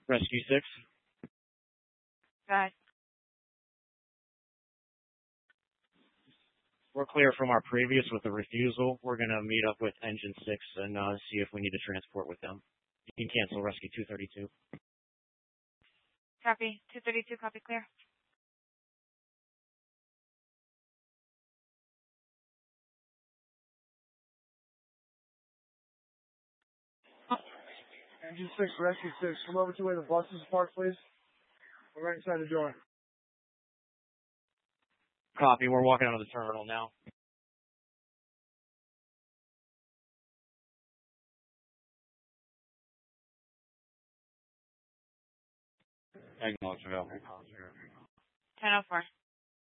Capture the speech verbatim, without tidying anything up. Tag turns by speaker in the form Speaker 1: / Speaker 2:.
Speaker 1: Rescue six.
Speaker 2: Go ahead.
Speaker 1: We're clear from our previous with the refusal. We're going to meet up with Engine six and uh, see if we need to transport with them. You can cancel Rescue two thirty-two.
Speaker 2: Copy. two thirty-two, copy clear.
Speaker 3: Engine six, Rescue six, come over to where the buses parked, please. We're right inside the door.
Speaker 1: Copy. We're walking out of the terminal now. Acknowledge available.
Speaker 2: ten oh four.